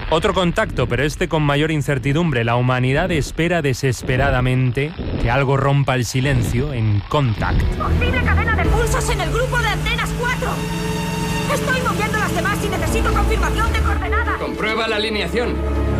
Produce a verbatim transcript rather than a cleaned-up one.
Otro contacto, pero este con mayor incertidumbre. La humanidad espera desesperadamente que algo rompa el silencio en Contact. ¡Posible cadena de pulsos en el grupo de antenas cuatro! Estoy moviendo las demás y necesito confirmación de coordenadas. Comprueba la alineación.